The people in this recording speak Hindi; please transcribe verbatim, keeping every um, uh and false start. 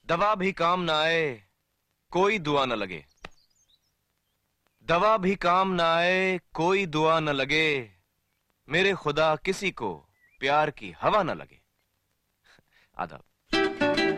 दवा भी काम ना आए कोई दुआ न लगे, दवा भी काम ना आए कोई दुआ न लगे, मेरे खुदा किसी को प्यार की हवा न लगे। आदाब।